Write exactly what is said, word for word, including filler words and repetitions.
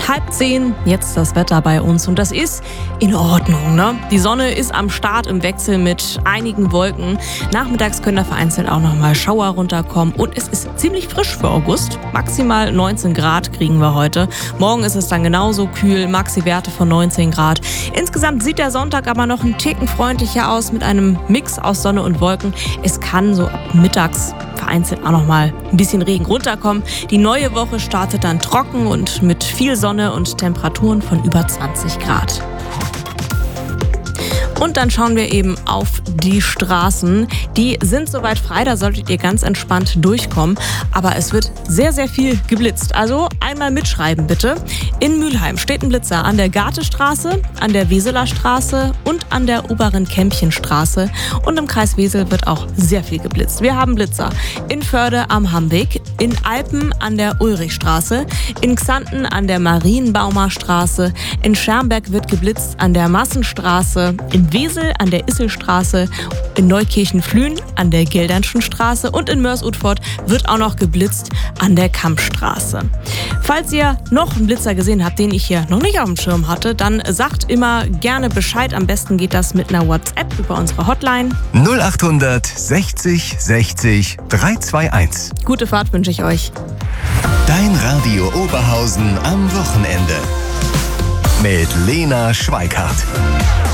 halb zehn, jetzt das Wetter bei uns und das ist in Ordnung, ne? Die Sonne ist am Start im Wechsel mit einigen Wolken. Nachmittags können da vereinzelt auch nochmal Schauer runterkommen und es ist ziemlich frisch für August. Maximal neunzehn Grad kriegen wir heute. Morgen ist es dann genauso kühl, Maxi-Werte von neunzehn Grad. Insgesamt sieht der Sonntag aber noch einen Ticken freundlicher aus mit einem Mix aus Sonne und Wolken. Es kann so ab mittags vereinzelt auch noch mal ein bisschen Regen runterkommen. Die neue Woche startet dann trocken und mit viel Sonne und Temperaturen von über zwanzig Grad. Und dann schauen wir eben auf die Straßen. Die sind soweit frei, da solltet ihr ganz entspannt durchkommen. Aber es wird sehr, sehr viel geblitzt. Also einmal mitschreiben bitte. In Mülheim steht ein Blitzer an der Gartestraße, an der Weseler Straße und an der oberen Kämpchenstraße. Und im Kreis Wesel wird auch sehr viel geblitzt. Wir haben Blitzer in Förde am Hammweg, in Alpen an der Ulrichstraße, in Xanten an der Marienbaumer Straße, in Schermberg wird geblitzt an der Massenstraße, in Wesel an der Isselstraße, in Neukirchen-Flühen an der Geldernschen Straße und in Mörs-Utford wird auch noch geblitzt an der Kampstraße. Falls ihr noch einen Blitzer gesehen habt, den ich hier noch nicht auf dem Schirm hatte, dann sagt immer gerne Bescheid. Am besten geht das mit einer WhatsApp über unsere Hotline. null acht sechzig sechzig dreihundertzweiundundzwanzig. Gute Fahrt wünsche ich euch. Dein Radio Oberhausen am Wochenende. Mit Lena Schweikart.